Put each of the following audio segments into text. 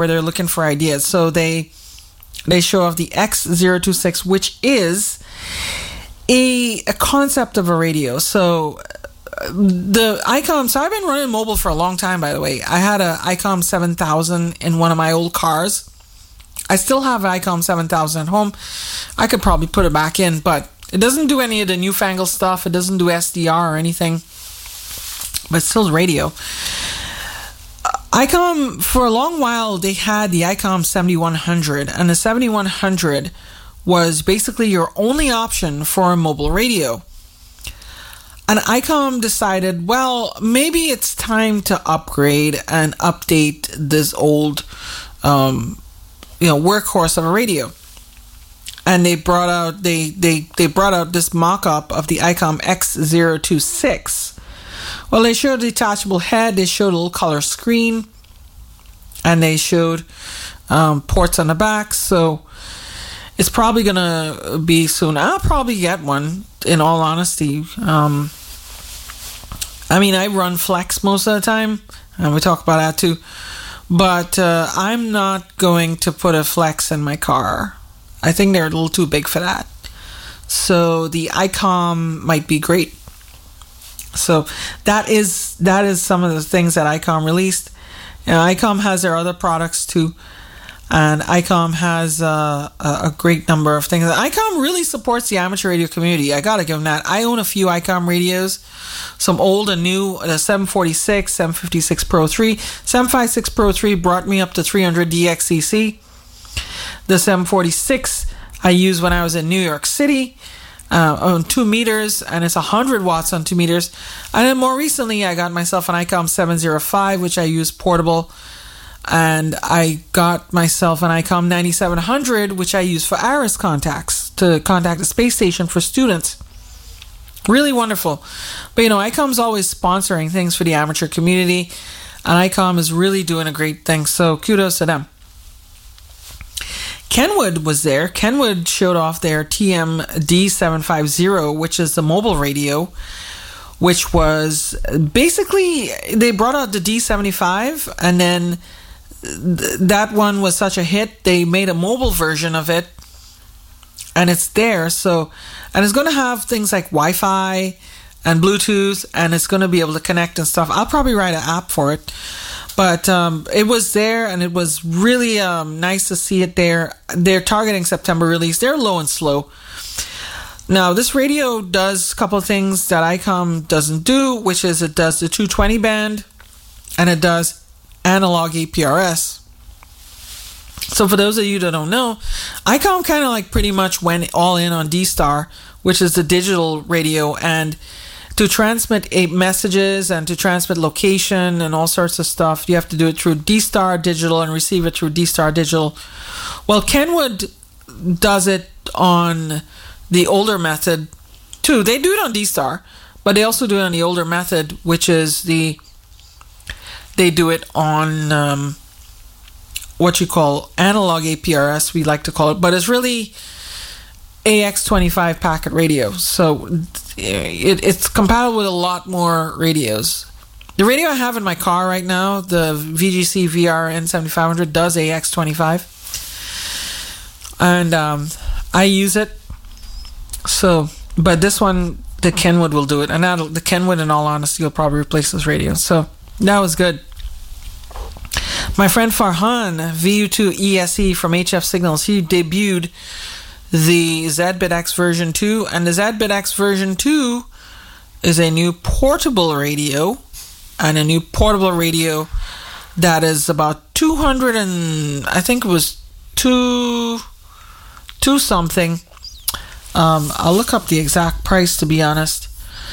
where they're looking for ideas. So they show off the X026, which is a concept of a radio. So the ICOM, so I've been running mobile for a long time, by the way. I had a ICOM 7000 in one of my old cars. I still have an ICOM 7000 at home. I could probably put it back in, but it doesn't do any of the newfangled stuff. It doesn't do SDR or anything, but it's still radio. ICOM, for a long while, they had the ICOM 7100, and the 7100 was basically your only option for a mobile radio. And ICOM decided, well, maybe it's time to upgrade and update this old, workhorse of a radio. And they brought out this mock-up of the ICOM X026. Well, they showed a detachable head, they showed a little color screen, and they showed ports on the back. So it's probably gonna be soon. I'll probably get one, in all honesty. I run Flex most of the time, and we talk about that too. But I'm not going to put a Flex in my car. I think they're a little too big for that. So the ICOM might be great. So that is some of the things that ICOM released. ICOM has their other products too. And ICOM has a great number of things. ICOM really supports the amateur radio community. I gotta give them that. I own a few ICOM radios, some old and new. The 746, 756 Pro 3, 756 Pro 3 brought me up to 300 DXCC. The 746 I used when I was in New York City on 2 meters, and it's 100 watts on 2 meters. And then more recently, I got myself an ICOM 705, which I use portable. And I got myself an ICOM 9700, which I use for ARIS contacts, to contact the space station for students. Really wonderful. But ICOM's always sponsoring things for the amateur community, and ICOM is really doing a great thing, so kudos to them. Kenwood was there. Kenwood showed off their TM-D750, which is the mobile radio, which was basically, they brought out the D75, and then that one was such a hit, they made a mobile version of it, and it's there. So, and it's going to have things like Wi-Fi and Bluetooth, and it's going to be able to connect and stuff. I'll probably write an app for it, but it was there, and it was really nice to see it there. They're targeting September release. They're low and slow. Now, this radio does a couple of things that ICOM doesn't do, which is it does the 220 band, and it does analog APRS. So for those of you that don't know, ICOM kind of like pretty much went all in on D-Star, which is the digital radio, and to transmit messages and to transmit location and all sorts of stuff, you have to do it through D-Star Digital and receive it through D-Star Digital. Well, Kenwood does it on the older method too. They do it on D-Star, but they also do it on the older method, which is they do it on what you call analog APRS, we like to call it, but it's really AX25 packet radio. So it's compatible with a lot more radios. The radio I have in my car right now, the VGC VRN 7500, does AX25, and I use it. So, but this one, the Kenwood will do it, and the Kenwood, in all honesty, will probably replace this radio. So that was good. My friend Farhan, VU2 ESE from HF Signals, he debuted the ZBitX version 2, and the ZBitX version 2 is a new portable radio, and a new portable radio that is about 200 and I think it was two something. I'll look up the exact price, to be honest.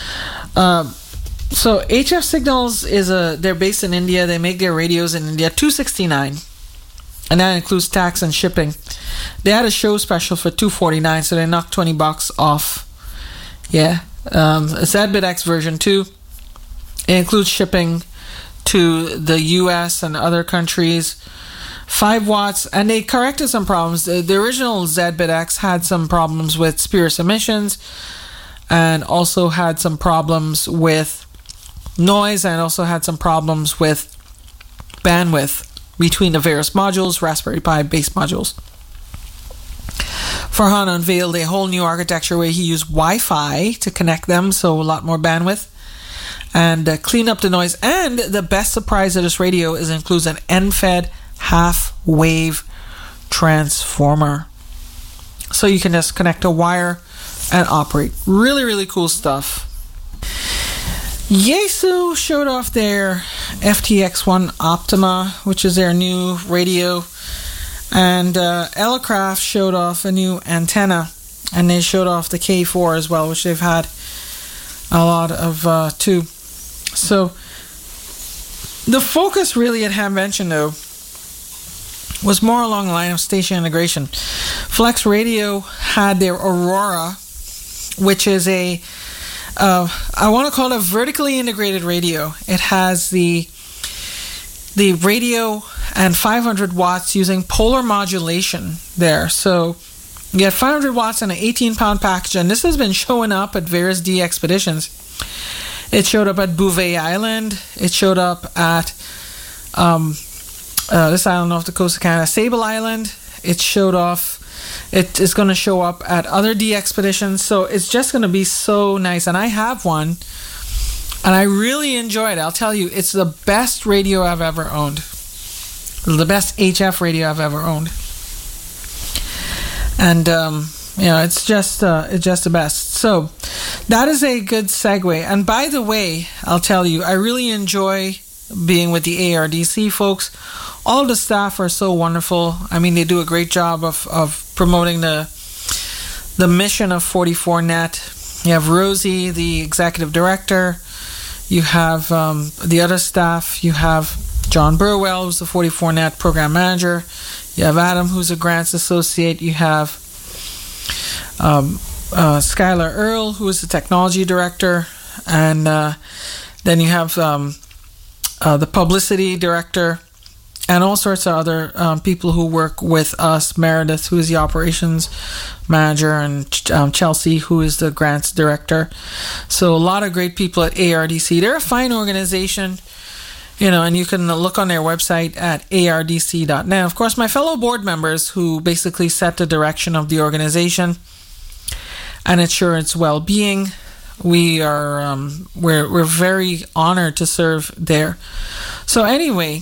So HF Signals they're based in India. They make their radios in India. $269, and that includes tax and shipping. They had a show special for $249, so they knocked $20 off. Yeah, ZBitX version 2. It includes shipping to the US and other countries. 5 watts, and they corrected some problems. The original ZBitX had some problems with spurious emissions, and also had some problems with noise, and also had some problems with bandwidth. between the various modules, Raspberry Pi base modules. Farhan unveiled a whole new architecture where he used Wi-Fi to connect them, so a lot more bandwidth, and clean up the noise. And the best surprise of this radio is it includes an end-fed half-wave transformer. So you can just connect a wire and operate. Really, really cool stuff. Yaesu showed off their FTX1 Optima, which is their new radio. And Elecraft showed off a new antenna. And they showed off the K4 as well, which they've had a lot of too. So the focus really at Hamvention, though, was more along the line of station integration. Flex Radio had their Aurora, which is I want to call it a vertically integrated radio. It has the radio and 500 watts using polar modulation there. So you get 500 watts in an 18-pound package, and this has been showing up at various D expeditions. It showed up at Bouvet Island. It showed up at this island off the coast of Canada, Sable Island. It showed off. It is going to show up at other D expeditions. So it's just going to be so nice. And I have one, and I really enjoy it. I'll tell you, it's the best radio I've ever owned. The best HF radio I've ever owned. And it's just the best. So that is a good segue. And by the way, I'll tell you, I really enjoy being with the ARDC folks. All the staff are so wonderful. I mean, they do a great job of promoting the mission of 44Net. You have Rosie, the executive director. You have the other staff. You have John Burwell, who's the 44Net program manager. You have Adam, who's a grants associate. You have Skylar Earle, who is the technology director. And then you have the publicity director, and all sorts of other people who work with us. Meredith, who is the operations manager, and Chelsea, who is the grants director. So a lot of great people at ARDC. They're a fine organization, and you can look on their website at ardc.net. Of course, my fellow board members who basically set the direction of the organization and ensure its well-being. We are we're very honored to serve there. So anyway,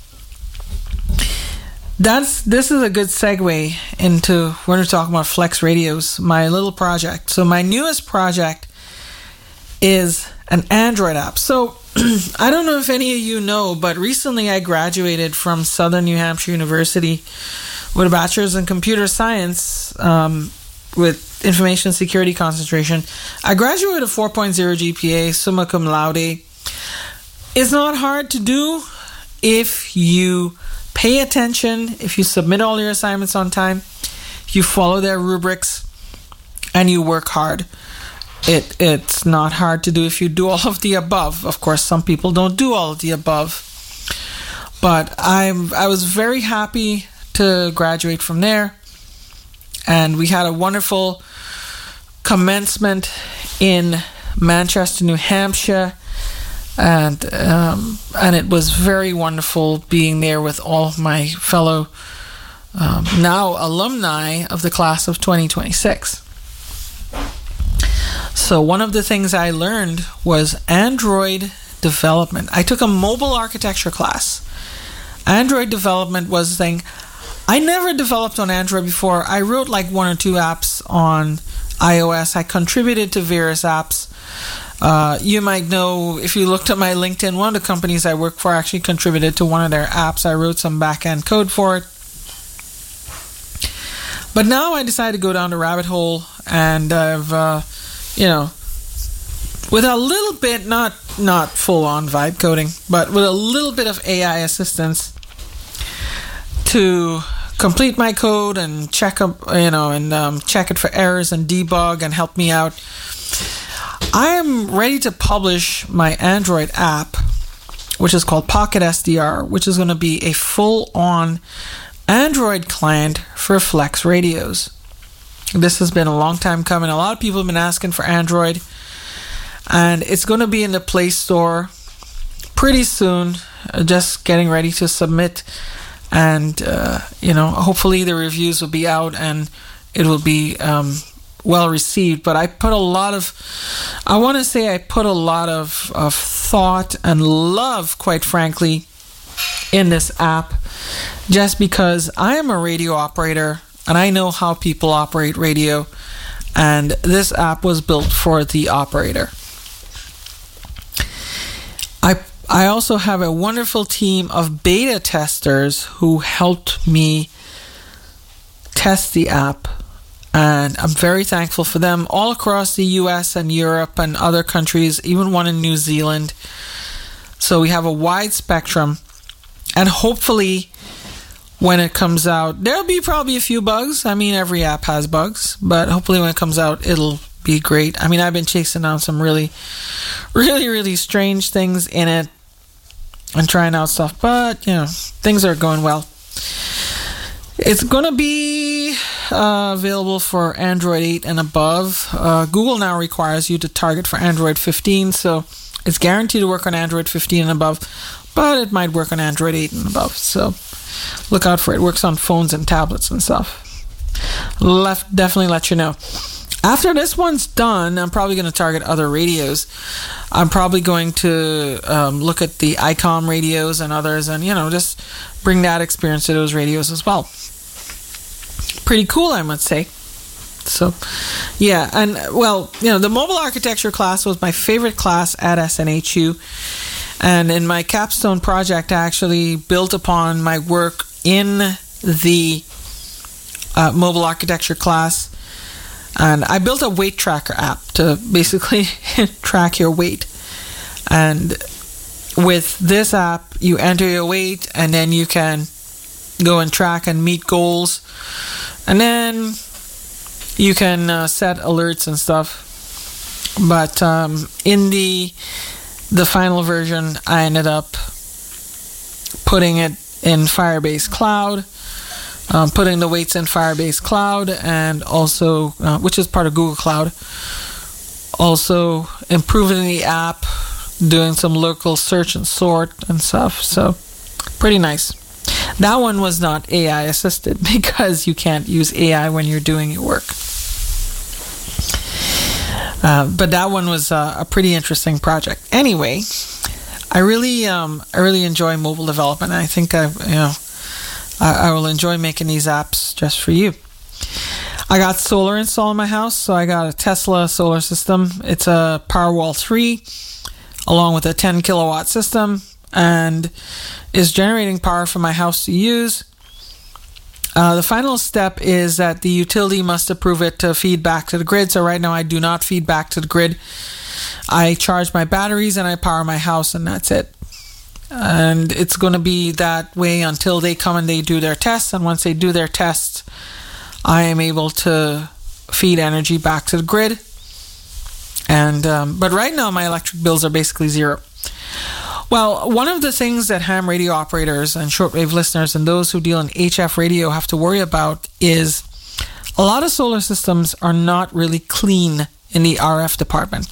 this is a good segue into when we're talking about Flex Radios, my little project. So my newest project is an Android app. So I don't know if any of you know, but recently I graduated from Southern New Hampshire University with a bachelor's in computer science with information security concentration. I graduated with a 4.0 GPA, summa cum laude. It's not hard to do if you pay attention, if you submit all your assignments on time, if you follow their rubrics, and you work hard. It's not hard to do if you do all of the above. Of course, some people don't do all of the above. But I was very happy to graduate from there. And we had a wonderful commencement in Manchester, New Hampshire. And it was very wonderful being there with all of my fellow now alumni of the class of 2026. So one of the things I learned was Android development. I took a mobile architecture class. Android development was the thing. I never developed on Android before. I wrote like one or two apps on iOS. I contributed to various apps. You might know, if you looked at my LinkedIn, one of the companies I work for actually contributed to one of their apps. I wrote some back-end code for it. But now I decided to go down the rabbit hole, and I've, with a little bit, not full-on vibe coding, but with a little bit of AI assistance to complete my code and check up, check it for errors and debug and help me out. I am ready to publish my Android app, which is called Pocket SDR, which is going to be a full-on Android client for Flex Radios. This has been a long time coming. A lot of people have been asking for Android, and it's going to be in the Play Store pretty soon. Just getting ready to submit And hopefully the reviews will be out and it will be well received. But I put a lot of thought and love, quite frankly, in this app, just because I am a radio operator and I know how people operate radio, and this app was built for the operator. I also have a wonderful team of beta testers who helped me test the app, and I'm very thankful for them, all across the US and Europe and other countries, even one in New Zealand. So we have a wide spectrum, and hopefully when it comes out, there'll be probably a few bugs. I mean, every app has bugs, but hopefully when it comes out, it'll be great. I mean, I've been chasing down some really, really, really strange things in it and trying out stuff, but things are going well. It's going to be available for Android 8 and above. Google now requires you to target for Android 15, so it's guaranteed to work on Android 15 and above, but it might work on Android 8 and above, so look out for it. It works on phones and tablets and stuff. Definitely let you know. After this one's done, I'm probably going to target other radios. I'm probably going to look at the ICOM radios and others, and just bring that experience to those radios as well. Pretty cool, I must say. So, yeah, and the mobile architecture class was my favorite class at SNHU, and in my capstone project, I actually built upon my work in the mobile architecture class. And I built a weight tracker app to basically track your weight. And with this app, you enter your weight, and then you can go and track and meet goals. And then you can set alerts and stuff. But in the final version, I ended up putting it in Firebase Cloud. Putting the weights in Firebase Cloud, and also, which is part of Google Cloud. Also improving the app, doing some local search and sort and stuff. So pretty nice. That one was not AI assisted because you can't use AI when you're doing your work. But that one was a pretty interesting project. Anyway, I really enjoy mobile development. I think I will enjoy making these apps just for you. I got solar installed in my house, so I got a Tesla solar system. It's a Powerwall 3 along with a 10 kilowatt system, and is generating power for my house to use. The final step is that the utility must approve it to feed back to the grid. So right now I do not feed back to the grid. I charge my batteries and I power my house, and that's it. And it's going to be that way until they come and they do their tests. And once they do their tests, I am able to feed energy back to the grid. And but right now my electric bills are basically zero. Well, one of the things that ham radio operators and shortwave listeners and those who deal in HF radio have to worry about is a lot of solar systems are not really clean in the RF department.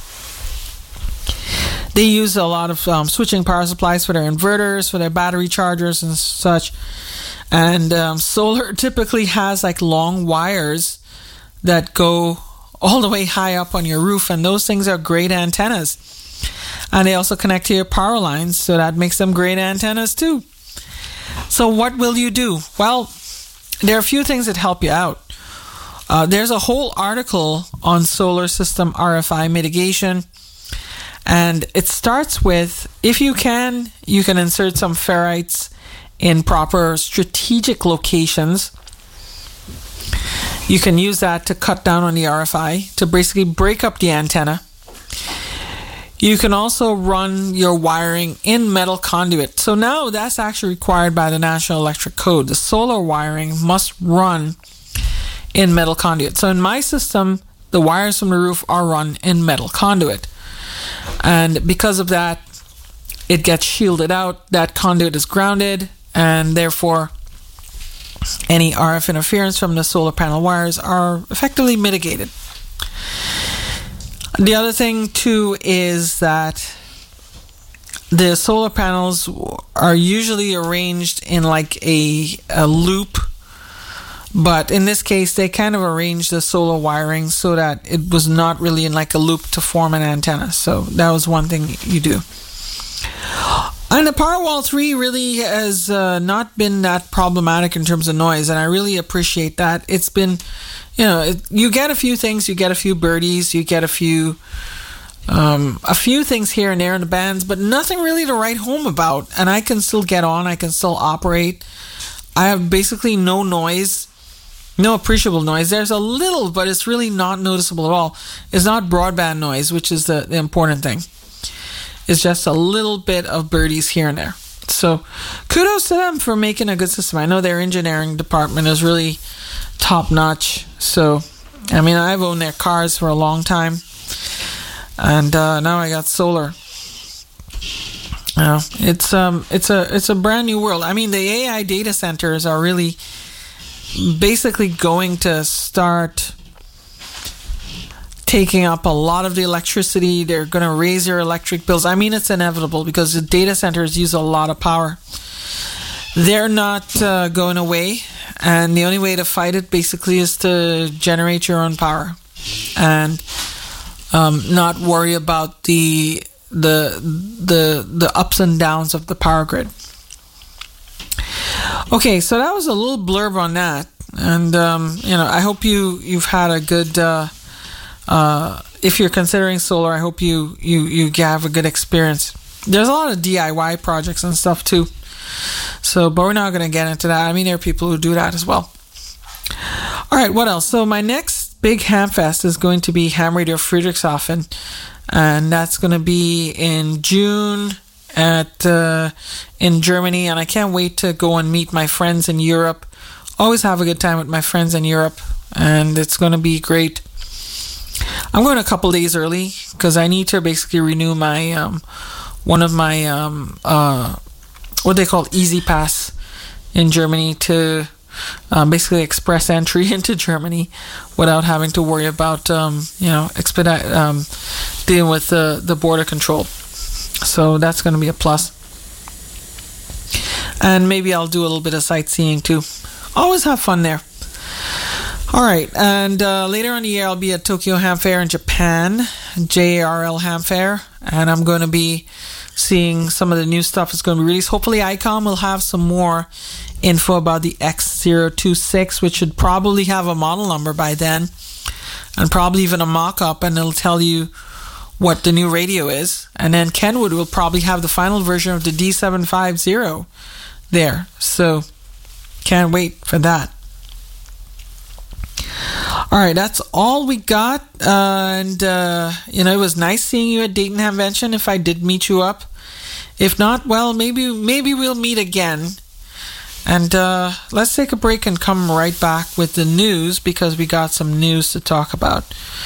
They use a lot of switching power supplies for their inverters, for their battery chargers and such. And solar typically has like long wires that go all the way high up on your roof, and those things are great antennas. And they also connect to your power lines, so that makes them great antennas too. So what will you do? Well, there are a few things that help you out. There's a whole article on solar system RFI mitigation. And it starts with, if you can insert some ferrites in proper strategic locations. You can use that to cut down on the RFI, to basically break up the antenna. You can also run your wiring in metal conduit. So now that's actually required by the National Electric Code. The solar wiring must run in metal conduit. So in my system, the wires from the roof are run in metal conduit. And because of that, it gets shielded out. That conduit is grounded, and therefore any RF interference from the solar panel wires are effectively mitigated. The other thing too is that the solar panels are usually arranged in like a loop, but in this case they kind of arranged the solar wiring so that it was not really in like a loop to form an antenna. So that was one thing you do. And the Powerwall 3 really has not been that problematic in terms of noise, and I really appreciate that. It's been, you get a few things, you get a few birdies, you get a few things here and there in the bands, but nothing really to write home about. And I can still get on, I can still operate. I have basically no noise, no appreciable noise. There's a little, but it's really not noticeable at all. It's not broadband noise, which is the important thing. It's just a little bit of birdies here and there. So kudos to them for making a good system. I know their engineering department is really top notch. So, I mean, I've owned their cars for a long time. And now I got solar. It's a brand new world. I mean, the AI data centers are really basically going to start taking up a lot of the electricity. They're going to raise your electric bills. I mean, it's inevitable because the data centers use a lot of power. They're not going away, and the only way to fight it basically is to generate your own power and not worry about the ups and downs of the power grid. Okay, so that was a little blurb on that, and I hope you've had a good. If you're considering solar, I hope you have a good experience. There's a lot of DIY projects and stuff too. So, but we're not going to get into that. I mean, there are people who do that as well. All right, what else? So my next big Hamfest is going to be Ham Radio Friedrichshafen, and that's going to be in June in Germany, and I can't wait to go and meet my friends in Europe. Always have a good time with my friends in Europe, and it's going to be great. I'm going a couple days early because I need to basically renew my one of my what they call Easy Pass in Germany to basically express entry into Germany without having to worry about expedite dealing with the border control. So that's going to be a plus. And maybe I'll do a little bit of sightseeing too. Always have fun there. All right, and later in the year I'll be at Tokyo Ham Fair in Japan, JRL Ham Fair, and I'm going to be seeing some of the new stuff that's going to be released. Hopefully ICOM will have some more info about the X026, which should probably have a model number by then, and probably even a mock-up, and it'll tell you what the new radio is. And then Kenwood will probably have the final version of the D750 there, so can't wait for that. All right, that's all we got. And it was nice seeing you at Dayton Hamvention if I did meet you up. If not, well, maybe we'll meet again. And let's take a break and come right back with the news because we got some news to talk about.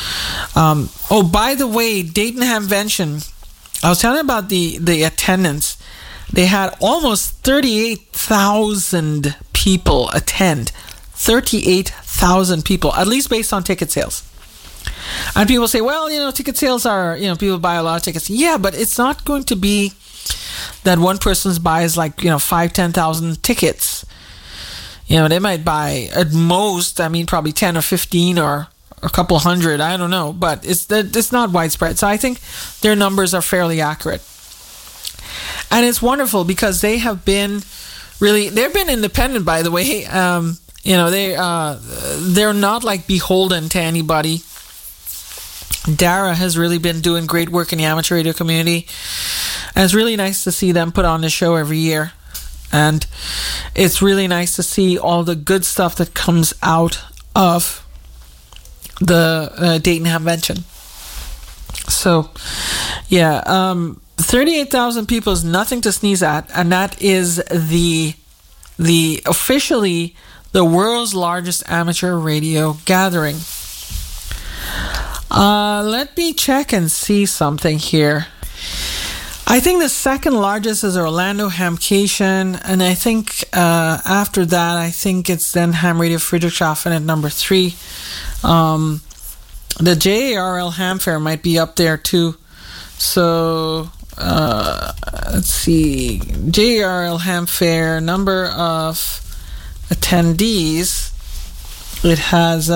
By the way, Dayton Hamvention, I was telling you about the attendance. They had almost 38,000 people attend. 38,000 people, at least based on ticket sales. And people say, well, ticket sales are, people buy a lot of tickets. Yeah, but it's not going to be that one person buys 5,000-10,000 tickets. They might buy at most, probably 10 or 15 or a couple hundred, I don't know, but it's not widespread. So I think their numbers are fairly accurate. And it's wonderful because they have been they've been independent, by the way. They're not beholden to anybody. Dara has really been doing great work in the amateur radio community, and it's really nice to see them put on the show every year. And it's really nice to see all the good stuff that comes out of the Dayton Hamvention. So, 38,000 people is nothing to sneeze at, and that is the officially the world's largest amateur radio gathering. Let me check and see something here. I think the second largest is Orlando Hamcation, and I think after that, I think it's then Ham Radio Friedrichshafen at number 3. The JRL Ham Fair might be up there too. So let's see, JRL Ham Fair, number of attendees. It has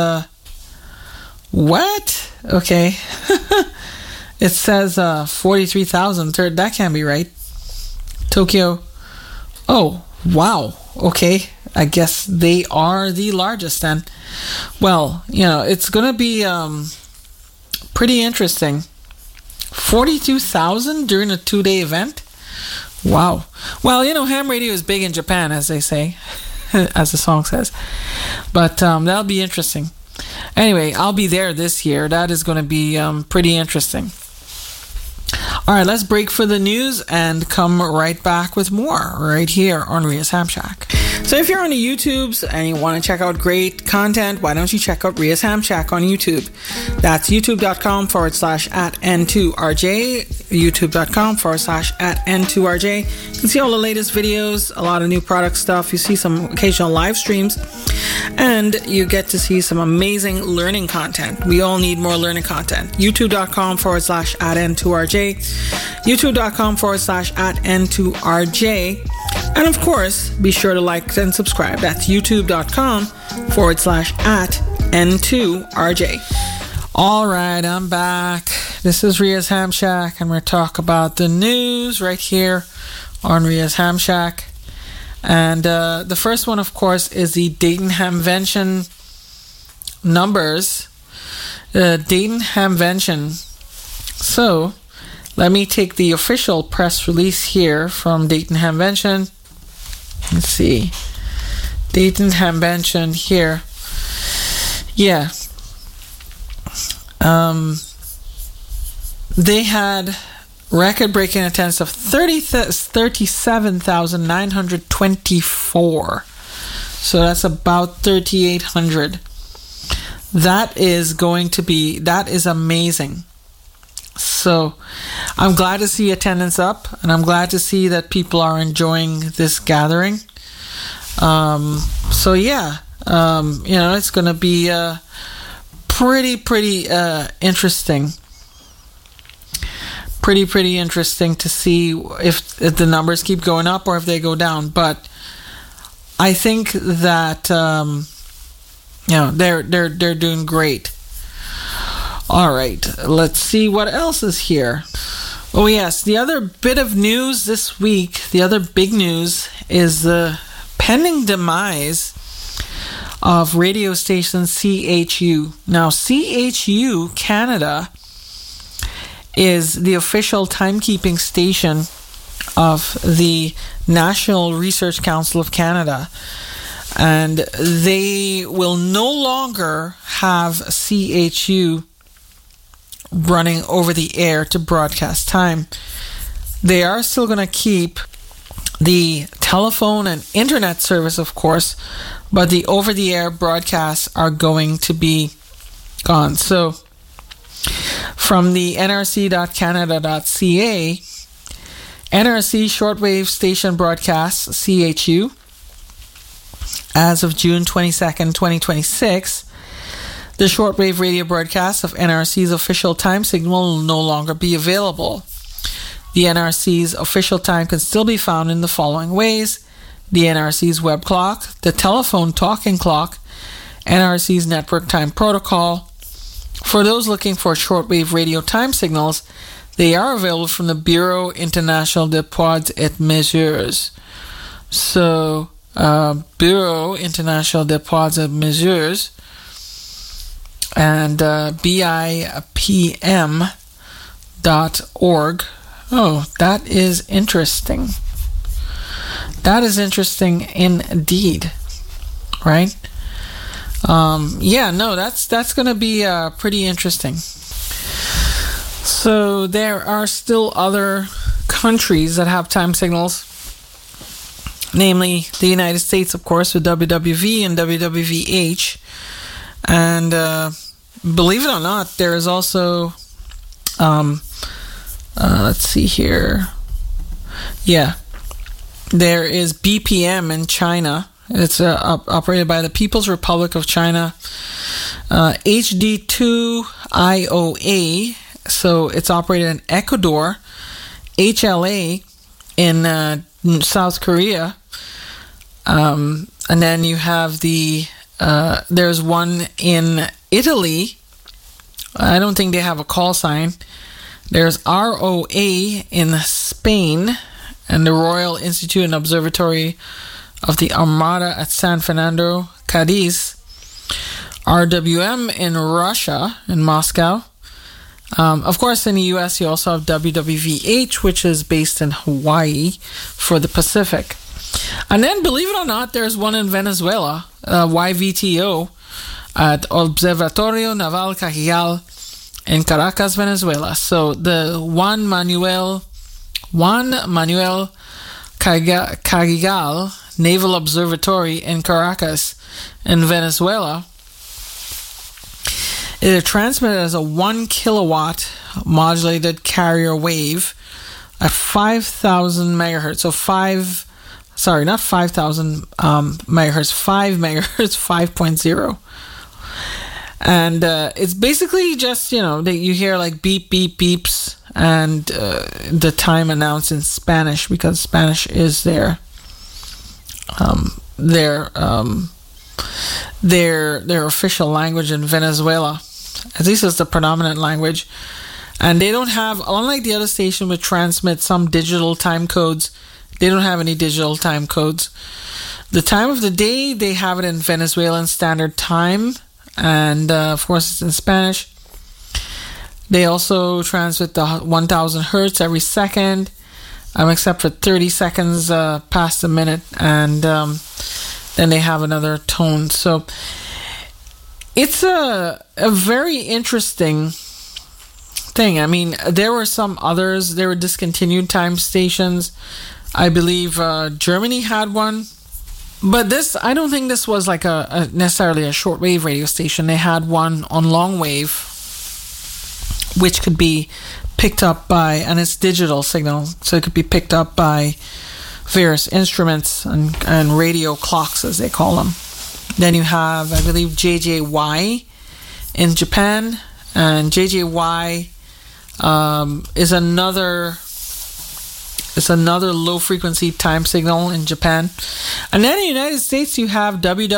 what? Okay. It says 43,000. That can't be right. Tokyo. Oh, wow. Okay. I guess they are the largest then. Well, it's going to be pretty interesting. 42,000 during a 2-day event? Wow. Well, ham radio is big in Japan, as they say, as the song says. But that'll be interesting. Anyway, I'll be there this year. That is going to be pretty interesting. All right, let's break for the news and come right back with more right here on Ria's Ham Shack. So if you're on the YouTubes and you want to check out great content, why don't you check out Ria's Ham Shack on YouTube? That's youtube.com/@N2RJ, youtube.com/@N2RJ. You can see all the latest videos, a lot of new product stuff. You see some occasional live streams, and you get to see some amazing learning content. We all need more learning content. youtube.com/@N2RJ, youtube.com/@N2RJ. And of course, be sure to like and subscribe. That's youtube.com/@N2RJ. All right, I'm back. This is Ria's Ham Shack, and we're talking about the news right here on Ria's Ham Shack. And the first one, of course, is the Dayton Hamvention numbers. The Dayton Hamvention. So, let me take the official press release here from Dayton Hamvention. Let's see. Dayton Hamvention here. Yeah. They had record-breaking attendance of 37,924. So that's about 3,800. That is amazing. So I'm glad to see attendance up, and I'm glad to see that people are enjoying this gathering. So yeah, it's going to be pretty interesting. Pretty interesting to see if the numbers keep going up or if they go down. But I think that they're doing great. All right, let's see what else is here. Oh yes, the other bit of news this week, the other big news is the pending demise of radio station CHU. Now, CHU Canada is the official timekeeping station of the National Research Council of Canada. And they will no longer have CHU running over the air to broadcast time. They are still going to keep the telephone and internet service, of course, but the over-the-air broadcasts are going to be gone. So, from the nrc.canada.ca, NRC shortwave station broadcasts CHU as of June 22nd, 2026. The shortwave radio broadcast of NRC's official time signal will no longer be available. The NRC's official time can still be found in the following ways: the NRC's web clock, the telephone talking clock, NRC's network time protocol. For those looking for shortwave radio time signals, they are available from the Bureau International des Poids et Mesures. So, Bureau International des Poids et Mesures, and BIPM.org. Oh, that is interesting. That is interesting indeed, right? That's going to be pretty interesting. So there are still other countries that have time signals, namely the United States, of course, with WWV and WWVH. And believe it or not, there is also, let's see here. Yeah, there is BPM in China. It's operated by the People's Republic of China. HD2 IOA, so it's operated in Ecuador. HLA in South Korea. And then you have there's one in Italy. I don't think they have a call sign. There's ROA in Spain, and the Royal Institute and Observatory of the Armada at San Fernando, Cadiz. RWM in Russia, in Moscow. Of course, in the US, you also have WWVH, which is based in Hawaii for the Pacific. And then, believe it or not, there's one in Venezuela, YVTO, at Observatorio Naval Cajigal in Caracas, Venezuela. So the Juan Manuel Cajigal Naval Observatory in Caracas, in Venezuela, it transmitted as a 1 kilowatt modulated carrier wave at 5,000 megahertz. So not 5,000 megahertz, 5 megahertz, 5.0. And it's basically just, you hear like beep, beep, beeps, and the time announced in Spanish, because Spanish is their official language in Venezuela. At least it's the predominant language. And they don't have, unlike the other station which transmits some digital time codes, they don't have any digital time codes. The time of the day, they have it in Venezuelan Standard Time, and of course it's in Spanish. They also transmit the 1,000 hertz every second, except for 30 seconds past a minute, and then they have another tone. So it's a very interesting thing. I mean, there were some others. There were discontinued time stations. I believe Germany had one. But this, I don't think this was like a necessarily a shortwave radio station. They had one on long wave, which could be picked up by, and it's digital signal, so it could be picked up by various instruments and radio clocks, as they call them. Then you have, I believe, JJY in Japan, and JJY is another low frequency time signal in Japan. And then in the United States, you have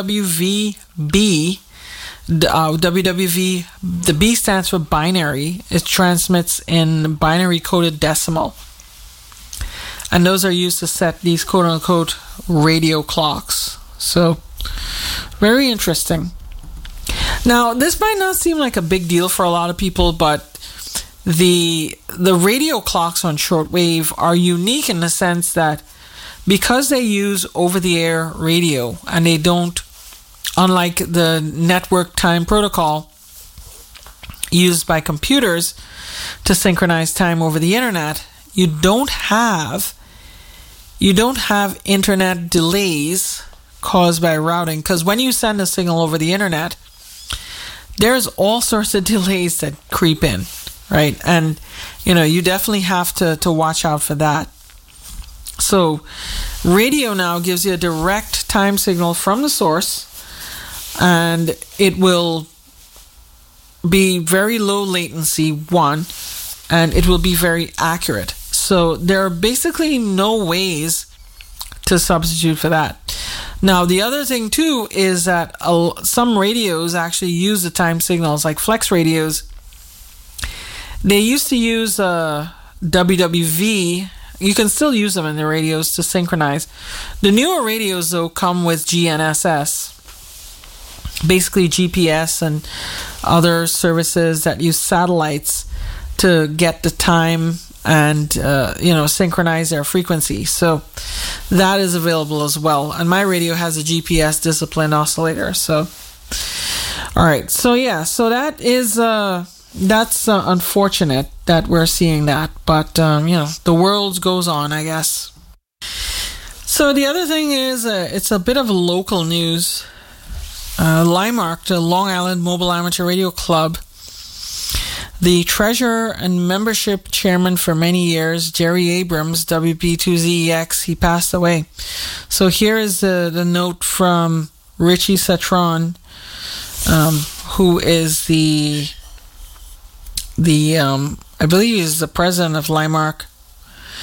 WWVB. WWV, the B stands for binary. It transmits in binary coded decimal. And those are used to set these quote unquote radio clocks. So, very interesting. Now, this might not seem like a big deal for a lot of people, but the radio clocks on shortwave are unique in the sense that because they use over-the-air radio, and they don't, unlike the network time protocol used by computers to synchronize time over the internet, you don't have internet delays caused by routing, because when you send a signal over the internet, there's all sorts of delays that creep in, right? And you definitely have to watch out for that. So radio now gives you a direct time signal from the source, and it will be very low latency, and it will be very accurate. So there are basically no ways to substitute for that. Now, the other thing too is that some radios actually use the time signals, like flex radios. They used to use WWV. You can still use them in the radios to synchronize. The newer radios, though, come with GNSS. Basically GPS and other services that use satellites to get the time and synchronize their frequency. So that is available as well. And my radio has a GPS discipline oscillator. So all right. So yeah. So that is that's unfortunate that we're seeing that, but the world goes on, I guess. So the other thing is it's a bit of local news. LIMARC, the Long Island Mobile Amateur Radio Club, the treasurer and membership chairman for many years, Jerry Abrams, WP2ZEX, he passed away. So here is the note from Richie Cetron, who is I believe he's the president of LIMARC.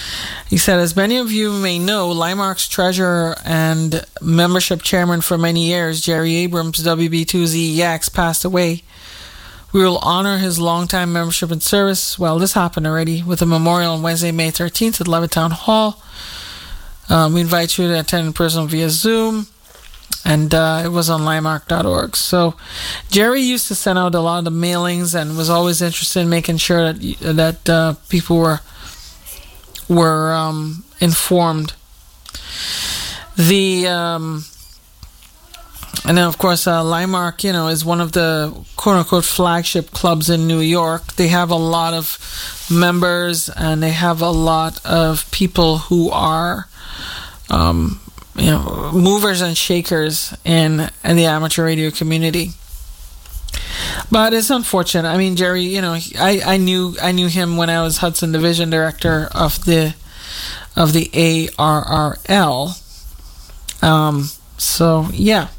He said, as many of you may know, Limark's treasurer and membership chairman for many years, Jerry Abrams, WB2ZEX, passed away. We will honor his longtime membership and service. Well, this happened already with a memorial on Wednesday, May 13th at Levittown Hall. We invite you to attend in person via Zoom. And it was on limark.org. So Jerry used to send out a lot of the mailings and was always interested in making sure that people were informed. And then, of course, Limark, is one of the quote-unquote flagship clubs in New York. They have a lot of members, and they have a lot of people who are, movers and shakers in the amateur radio community. But it's unfortunate. I mean, Jerry, I knew him when I was Hudson Division Director of the ARRL. So yeah.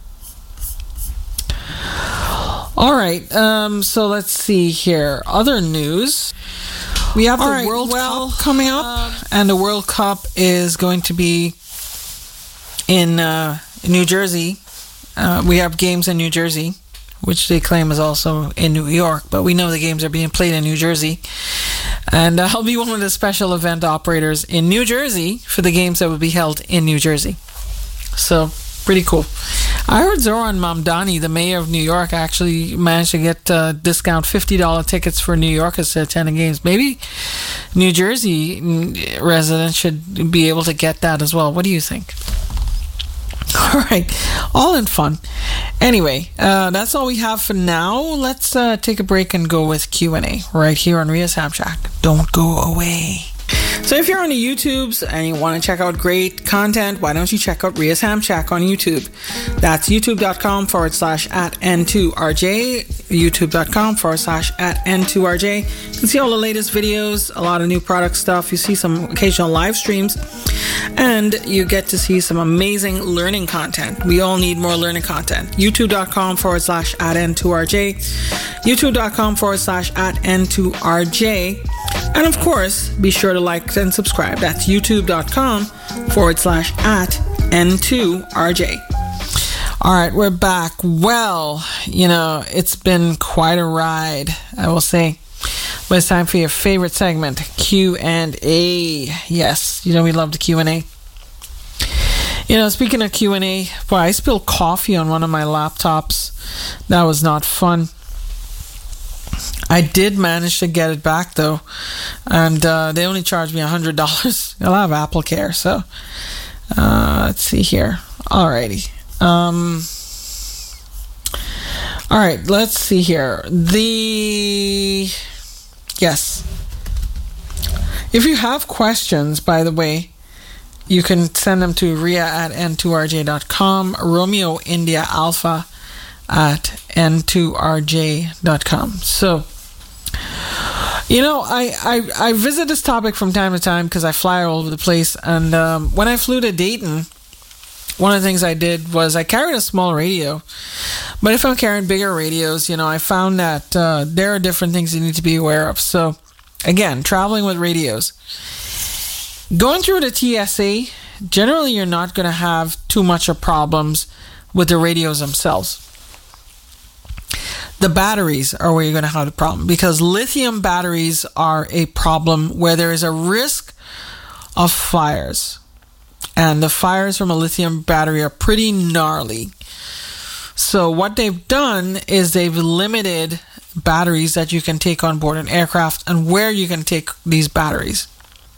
All right. So let's see here. Other news. We have the World Cup coming up, and the World Cup is going to be in New Jersey. We have games in New Jersey, which they claim is also in New York, but we know the games are being played in New Jersey. And I'll be one of the special event operators in New Jersey for the games that will be held in New Jersey. So, pretty cool. I heard Zoran Mamdani, the mayor of New York, actually managed to get discount $50 tickets for New Yorkers to attend the games. Maybe New Jersey residents should be able to get that as well. What do you think? All right, all in fun. Anyway, that's all we have for now. Let's take a break and go with Q&A right here on Ria's Ham Shack. Don't go away. So if you're on the YouTubes and you want to check out great content, why don't you check out Ria's Ham Shack on YouTube? That's youtube.com/@N2RJ, youtube.com/@N2RJ. You can see all the latest videos, a lot of new product stuff. You see some occasional live streams, and you get to see some amazing learning content. We all need more learning content. youtube.com/@N2RJ, youtube.com/@N2RJ. And of course, be sure to like and subscribe. That's youtube.com/@N2RJ. All right, we're back. Well, it's been quite a ride, I will say. But it's time for your favorite segment, Q&A. Yes, we love the Q&A. Speaking of Q&A, boy, I spilled coffee on one of my laptops. That was not fun. I did manage to get it back, though, and they only charged me $100. I'll have Apple Care, so let's see here. Alrighty. All right, let's see here. Yes. If you have questions, by the way, you can send them to ria@n2rj.com, Romeo India Alpha @n2rj.com. So, I visit this topic from time to time because I fly all over the place. And when I flew to Dayton, one of the things I did was I carried a small radio. But if I'm carrying bigger radios, I found that there are different things you need to be aware of. So, again, traveling with radios. Going through the TSA, generally you're not going to have too much of problems with the radios themselves. The batteries are where you're going to have the problem, because lithium batteries are a problem where there is a risk of fires. And the fires from a lithium battery are pretty gnarly. So what they've done is they've limited batteries that you can take on board an aircraft and where you can take these batteries.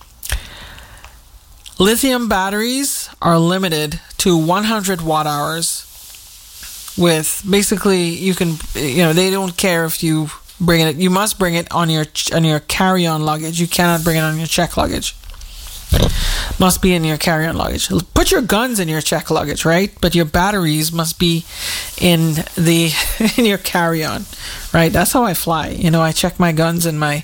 Lithium batteries are limited to 100 watt hours. With basically, you can, they don't care if you bring it. You must bring it on your carry-on luggage. You cannot bring it on your check luggage. Must be in your carry-on luggage. Put your guns in your check luggage, right? But your batteries must be in your carry-on, right? That's how I fly. I check my guns in my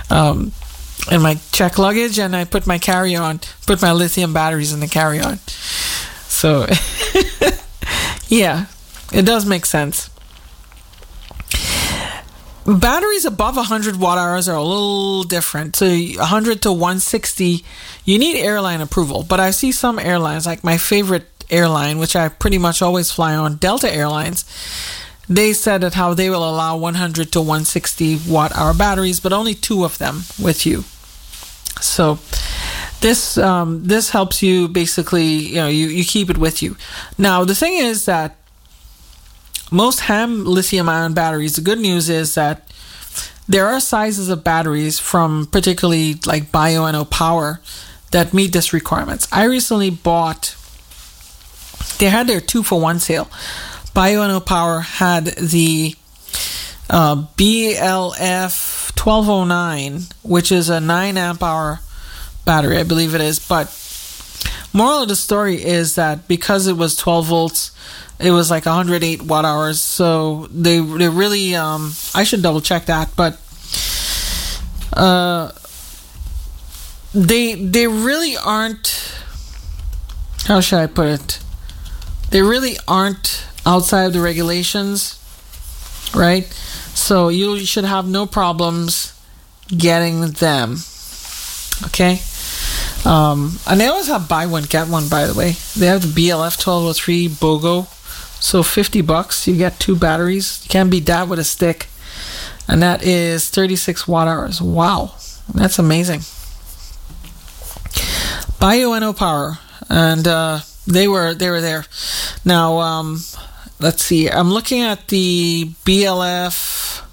check luggage, and I put my carry-on, put my lithium batteries in the carry-on. So, yeah. It does make sense. Batteries above 100 watt hours are a little different. So 100 to 160, you need airline approval. But I see some airlines, like my favorite airline, which I pretty much always fly on, Delta Airlines, they said that how they will allow 100 to 160 watt hour batteries, but only 2 of them with you. So this helps you basically, you keep it with you. Now, the thing is that most ham lithium-ion batteries, the good news is that there are sizes of batteries from particularly like Bioenno Power that meet this requirements. I recently bought, they had their 2-for-1 sale. Bioenno Power had the BLF 1209, which is a 9 amp hour battery, I believe it is. But moral of the story is that because it was 12 volts, it was like 108 watt hours. So they really, I should double check that, but they really aren't, how should I put it? They really aren't outside of the regulations, right? So you should have no problems getting them. Okay? And they always have buy one, get one, by the way. They have the BLF 1203 BOGO. So $50, you get 2 batteries. You can't beat that with a stick. And that is 36 watt hours. Wow. That's amazing. Bioenno Power. And they were there. Now, let's see. I'm looking at the BLF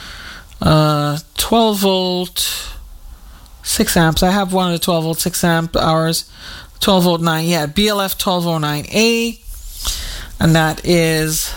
12 volt 6 amps. I have one of the 12 volt 6 amp hours. 12 volt 9. Yeah, BLF 1209A. And that is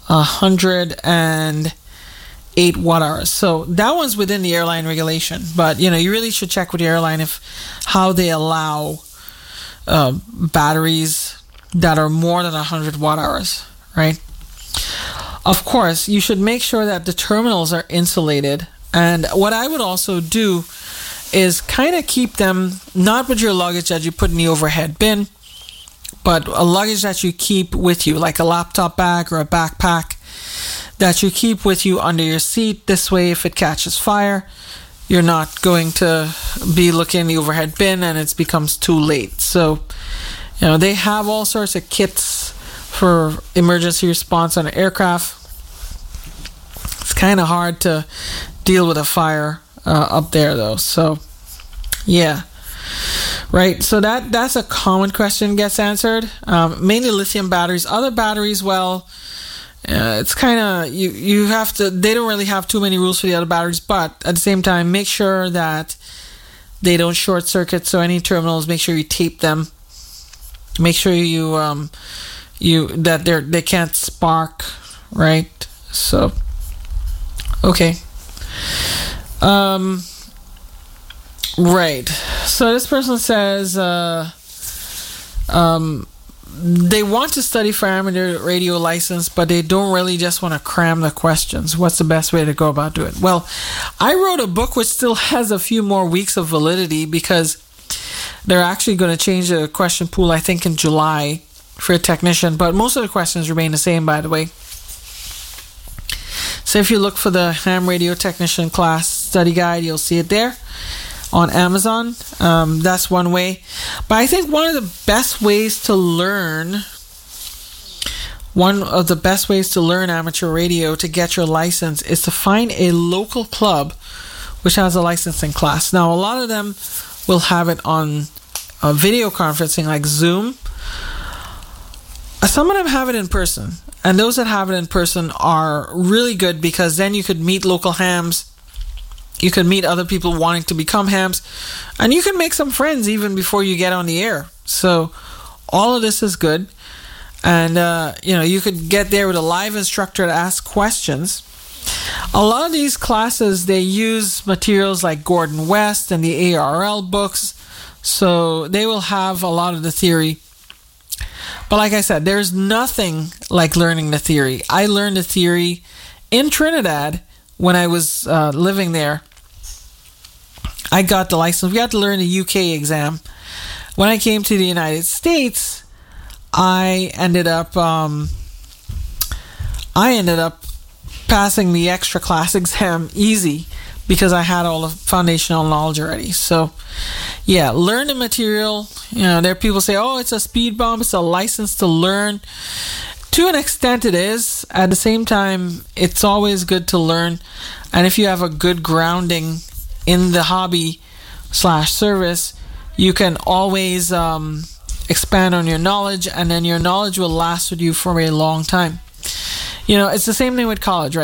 108 watt hours. So that one's within the airline regulation. But, you really should check with the airline how they allow batteries that are more than 100 watt hours, right? Of course, you should make sure that the terminals are insulated. And what I would also do is kind of keep them not with your luggage that you put in the overhead bin, but a luggage that you keep with you, like a laptop bag or a backpack that you keep with you under your seat. This way, if it catches fire, you're not going to be looking in the overhead bin and it becomes too late. So, they have all sorts of kits for emergency response on an aircraft. It's kind of hard to deal with a fire up there, though. So, yeah. Right, so that's a common question gets answered. Mainly lithium batteries. Other batteries, well, it's kind of, you have to, they don't really have too many rules for the other batteries, but at the same time, make sure that they don't short circuit. So any terminals, make sure you tape them. Make sure that they can't spark, right? So, okay. Right. So this person says they want to study for amateur radio license, but they don't really just want to cram the questions. What's the best way to go about doing it? Well, I wrote a book which still has a few more weeks of validity because they're actually going to change the question pool, I think, in July for a technician, but most of the questions remain the same, by the way. So if you look for the ham radio technician class study guide, you'll see it there on Amazon. That's one way. But I think one of the best ways to learn amateur radio to get your license is to find a local club which has a licensing class. Now, a lot of them will have it on video conferencing like Zoom. Some of them have it in person. And those that have it in person are really good because then you could meet local hams. You can meet other people wanting to become hams, and you can make some friends even before you get on the air. So all of this is good. And, you could get there with a live instructor to ask questions. A lot of these classes, they use materials like Gordon West and the ARL books. So they will have a lot of the theory. But like I said, there's nothing like learning the theory. I learned the theory in Trinidad when I was living there. I got the license. We had to learn the UK exam. When I came to the United States, I ended up passing the extra class exam easy because I had all the foundational knowledge already. So, yeah, learn the material. You know, there are people say, oh, it's a speed bump, it's a license to learn. To an extent it is. At the same time, it's always good to learn. And if you have a good grounding in the hobby / service, you can always expand on your knowledge, and then your knowledge will last with you for a long time. You know, it's the same thing with college, right?